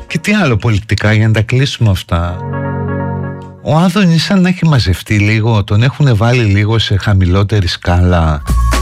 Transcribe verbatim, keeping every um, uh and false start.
Και τι άλλο πολιτικά για να τα κλείσουμε αυτά? Ο Άδωνης σαν να έχει μαζευτεί λίγο, τον έχουν βάλει λίγο σε χαμηλότερη σκάλα